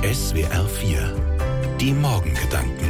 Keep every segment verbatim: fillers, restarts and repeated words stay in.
S W R vier. Die Morgengedanken.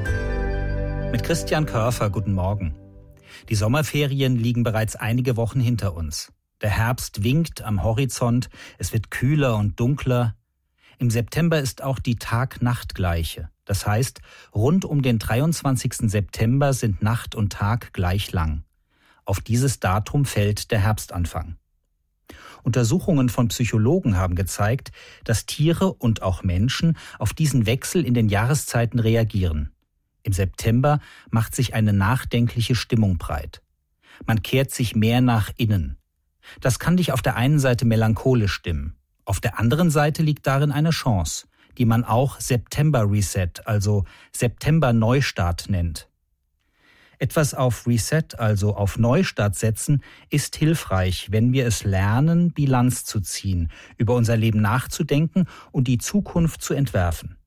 Mit Christian Körfer, guten Morgen. Die Sommerferien liegen bereits einige Wochen hinter uns. Der Herbst winkt am Horizont, es wird kühler und dunkler. Im September ist auch die Tag-Nacht-Gleiche. Das heißt, rund um den dreiundzwanzigsten September sind Nacht und Tag gleich lang. Auf dieses Datum fällt der Herbstanfang. Untersuchungen von Psychologen haben gezeigt, dass Tiere und auch Menschen auf diesen Wechsel in den Jahreszeiten reagieren. Im September macht sich eine nachdenkliche Stimmung breit. Man kehrt sich mehr nach innen. Das kann dich auf der einen Seite melancholisch stimmen. Auf der anderen Seite liegt darin eine Chance, die man auch September Reset, also September Neustart nennt. Etwas auf Reset, also auf Neustart setzen, ist hilfreich, wenn wir es lernen, Bilanz zu ziehen, über unser Leben nachzudenken und die Zukunft zu entwerfen.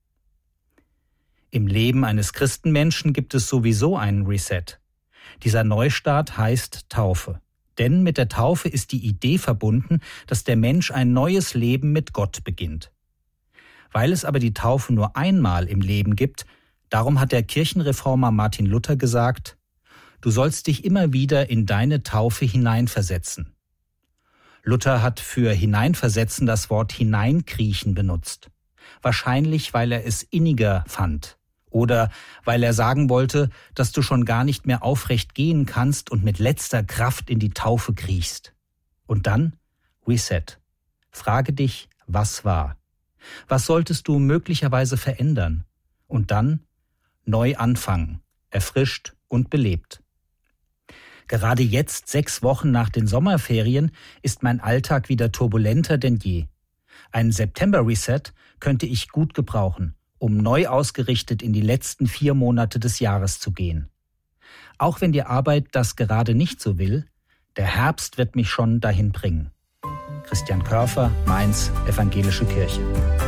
Im Leben eines Christenmenschen gibt es sowieso einen Reset. Dieser Neustart heißt Taufe. Denn mit der Taufe ist die Idee verbunden, dass der Mensch ein neues Leben mit Gott beginnt. Weil es aber die Taufe nur einmal im Leben gibt, darum hat der Kirchenreformer Martin Luther gesagt: Du sollst dich immer wieder in deine Taufe hineinversetzen. Luther hat für hineinversetzen das Wort hineinkriechen benutzt. Wahrscheinlich, weil er es inniger fand. Oder weil er sagen wollte, dass du schon gar nicht mehr aufrecht gehen kannst und mit letzter Kraft in die Taufe kriechst. Und dann Reset. Frage dich, was war? Was solltest du möglicherweise verändern? Und dann neu anfangen, erfrischt und belebt. Gerade jetzt, sechs Wochen nach den Sommerferien, ist mein Alltag wieder turbulenter denn je. Ein September-Reset könnte ich gut gebrauchen, um neu ausgerichtet in die letzten vier Monate des Jahres zu gehen. Auch wenn die Arbeit das gerade nicht so will, der Herbst wird mich schon dahin bringen. Christian Körfer, Mainz, Evangelische Kirche.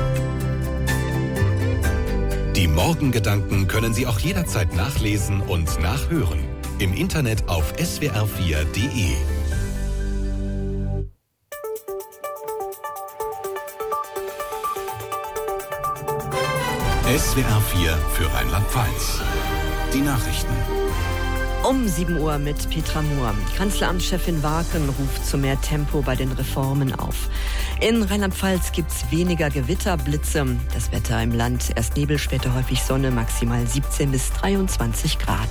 Die Morgengedanken können Sie auch jederzeit nachlesen und nachhören. Im Internet auf S W R vier Punkt de. S W R vier für Rheinland-Pfalz. Die Nachrichten. Um sieben Uhr mit Petra Mohr. Kanzleramtschefin Warken ruft zu mehr Tempo bei den Reformen auf. In Rheinland-Pfalz gibt's weniger Gewitter, Blitze. Das Wetter im Land: erst Nebel, später häufig Sonne, maximal siebzehn bis dreiundzwanzig Grad.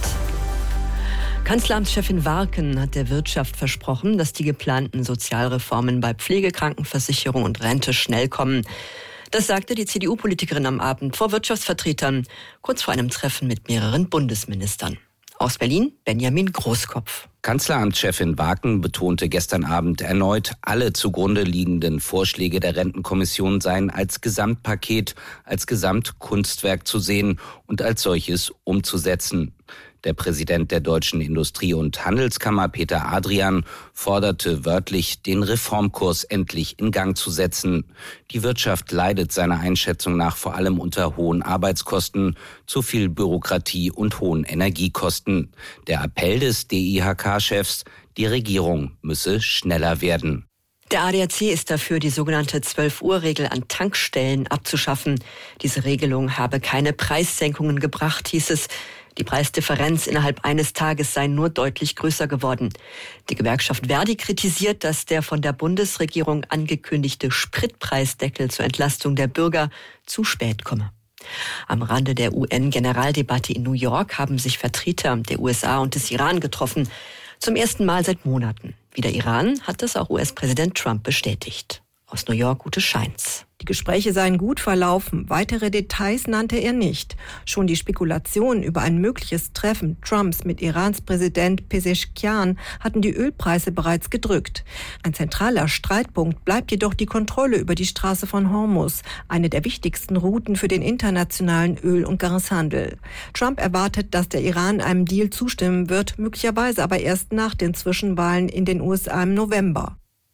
Kanzleramtschefin Warken hat der Wirtschaft versprochen, dass die geplanten Sozialreformen bei Pflege, Krankenversicherung und Rente schnell kommen. Das sagte die C D U-Politikerin am Abend vor Wirtschaftsvertretern, kurz vor einem Treffen mit mehreren Bundesministern. Aus Berlin, Benjamin Großkopf. Kanzleramtschefin Warken betonte gestern Abend erneut, alle zugrunde liegenden Vorschläge der Rentenkommission seien als Gesamtpaket, als Gesamtkunstwerk zu sehen und als solches umzusetzen. Der Präsident der Deutschen Industrie- und Handelskammer, Peter Adrian, forderte wörtlich, den Reformkurs endlich in Gang zu setzen. Die Wirtschaft leidet seiner Einschätzung nach vor allem unter hohen Arbeitskosten, zu viel Bürokratie und hohen Energiekosten. Der Appell des D I H K-Chefs: die Regierung müsse schneller werden. Der A D A C ist dafür, die sogenannte zwölf-Uhr-Regel an Tankstellen abzuschaffen. Diese Regelung habe keine Preissenkungen gebracht, hieß es. Die Preisdifferenz innerhalb eines Tages sei nur deutlich größer geworden. Die Gewerkschaft Verdi kritisiert, dass der von der Bundesregierung angekündigte Spritpreisdeckel zur Entlastung der Bürger zu spät komme. Am Rande der U N-Generaldebatte in New York haben sich Vertreter der U S A und des Iran getroffen. Zum ersten Mal seit Monaten. Wie der Iran hat das auch U S-Präsident Trump bestätigt. Aus New York, Ute Scheins. Die Gespräche seien gut verlaufen. Weitere Details nannte er nicht. Schon die Spekulationen über ein mögliches Treffen Trumps mit Irans Präsident Pezeshkian hatten die Ölpreise bereits gedrückt. Ein zentraler Streitpunkt bleibt jedoch die Kontrolle über die Straße von Hormuz, eine der wichtigsten Routen für den internationalen Öl- und Gashandel. Trump erwartet, dass der Iran einem Deal zustimmen wird, möglicherweise aber erst nach den Zwischenwahlen in den U S A im November.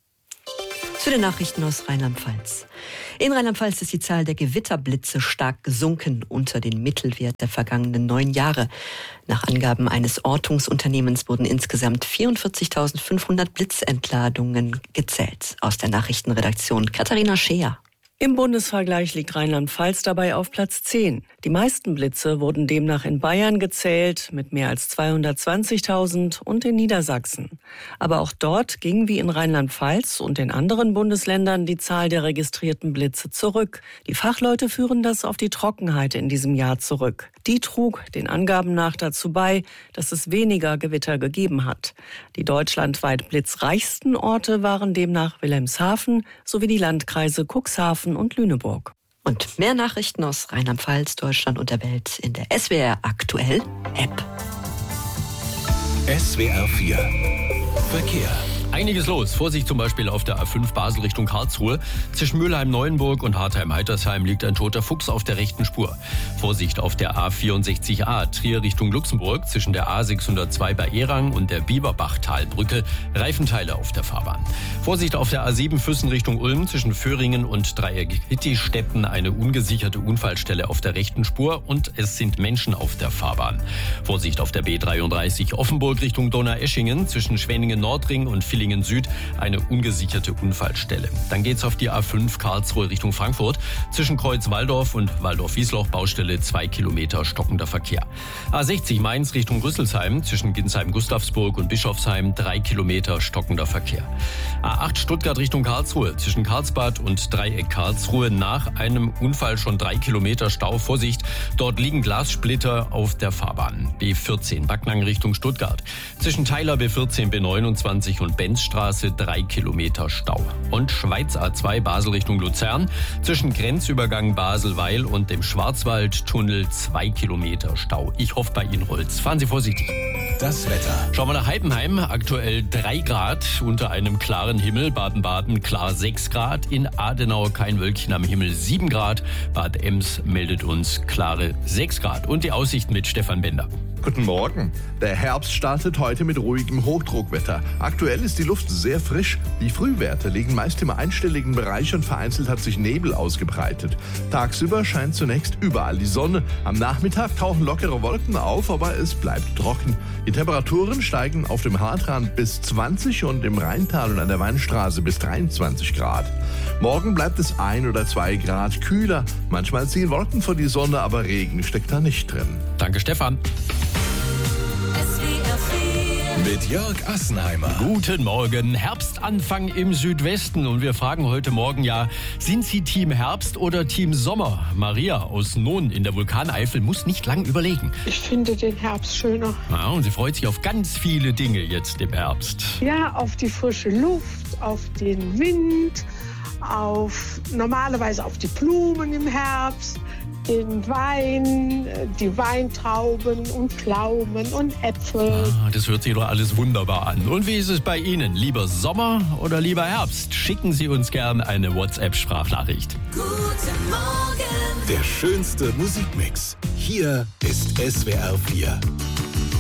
Zu den Nachrichten aus Rheinland-Pfalz. In Rheinland-Pfalz ist die Zahl der Gewitterblitze stark gesunken unter den Mittelwert der vergangenen neun Jahre. Nach Angaben eines Ortungsunternehmens wurden insgesamt vierundvierzigtausendfünfhundert Blitzentladungen gezählt. Aus der Nachrichtenredaktion Katharina Scheer. Im Bundesvergleich liegt Rheinland-Pfalz dabei auf Platz zehn. Die meisten Blitze wurden demnach in Bayern gezählt mit mehr als zweihundertzwanzigtausend und in Niedersachsen. Aber auch dort ging wie in Rheinland-Pfalz und in anderen Bundesländern die Zahl der registrierten Blitze zurück. Die Fachleute führen das auf die Trockenheit in diesem Jahr zurück. Die trug den Angaben nach dazu bei, dass es weniger Gewitter gegeben hat. Die deutschlandweit blitzreichsten Orte waren demnach Wilhelmshaven sowie die Landkreise Cuxhaven und Lüneburg. Und mehr Nachrichten aus Rheinland-Pfalz, Deutschland und der Welt in der S W R Aktuell App. S W R vier Verkehr. Einiges los. Vorsicht zum Beispiel auf der A fünf Basel Richtung Karlsruhe. Zwischen Mülheim-Neuenburg und Hartheim-Heitersheim liegt ein toter Fuchs auf der rechten Spur. Vorsicht auf der A vierundsechzig A Trier Richtung Luxemburg zwischen der A sechshundertzwei bei Erang und der Bieberbachtalbrücke. Reifenteile auf der Fahrbahn. Vorsicht auf der A sieben Füssen Richtung Ulm zwischen Föhringen und Dreieck Hittistetten. Eine ungesicherte Unfallstelle auf der rechten Spur und es sind Menschen auf der Fahrbahn. Vorsicht auf der B dreiunddreißig Offenburg Richtung Donaueschingen zwischen Schwenningen-Nordring und Villingen Süd eine ungesicherte Unfallstelle. Dann geht's auf die A fünf Karlsruhe Richtung Frankfurt. Zwischen Kreuz-Walldorf und Walldorf-Wiesloch Baustelle zwei Kilometer stockender Verkehr. A sechzig Mainz Richtung Rüsselsheim. Zwischen Ginsheim-Gustavsburg und Bischofsheim drei Kilometer stockender Verkehr. A acht Stuttgart Richtung Karlsruhe. Zwischen Karlsbad und Dreieck Karlsruhe nach einem Unfall schon drei Kilometer Stau. Vorsicht, dort liegen Glassplitter auf der Fahrbahn. B vierzehn Backnang Richtung Stuttgart. Zwischen Theiler B vierzehn B neunundzwanzig und Benzstraße drei Kilometer Stau. Und Schweiz A zwei Basel Richtung Luzern. Zwischen Grenzübergang Basel-Weil und dem Schwarzwaldtunnel zwei Kilometer Stau. Ich hoffe, bei Ihnen rollt's. Fahren Sie vorsichtig. Das Wetter. Schauen wir nach Heidenheim. Aktuell drei Grad unter einem klaren Himmel. Baden-Baden klar sechs Grad. In Adenau kein Wölkchen am Himmel sieben Grad. Bad Ems meldet uns klare sechs Grad. Und die Aussichten mit Stefan Bender. Guten Morgen. Der Herbst startet heute mit ruhigem Hochdruckwetter. Aktuell ist die Luft sehr frisch. Die Frühwerte liegen meist im einstelligen Bereich und vereinzelt hat sich Nebel ausgebreitet. Tagsüber scheint zunächst überall die Sonne. Am Nachmittag tauchen lockere Wolken auf, aber es bleibt trocken. Die Temperaturen steigen auf dem Hartrand bis zwanzig und im Rheintal und an der Weinstraße bis dreiundzwanzig Grad. Morgen bleibt es ein oder zwei Grad kühler. Manchmal ziehen Wolken vor die Sonne, aber Regen steckt da nicht drin. Danke, Stefan. Mit Jörg Assenheimer. Guten Morgen. Herbstanfang im Südwesten. Und wir fragen heute Morgen ja, sind Sie Team Herbst oder Team Sommer? Maria aus Nohn in der Vulkaneifel muss nicht lang überlegen. Ich finde den Herbst schöner. Ja, und sie freut sich auf ganz viele Dinge jetzt im Herbst. Ja, auf die frische Luft, auf den Wind, auf normalerweise auf die Blumen im Herbst, den Wein, die Weintrauben und Pflaumen und Äpfel. Ah, das hört sich doch alles wunderbar an. Und wie ist es bei Ihnen? Lieber Sommer oder lieber Herbst? Schicken Sie uns gern eine WhatsApp-Sprachnachricht. Guten Morgen. Der schönste Musikmix. Hier ist S W R vier.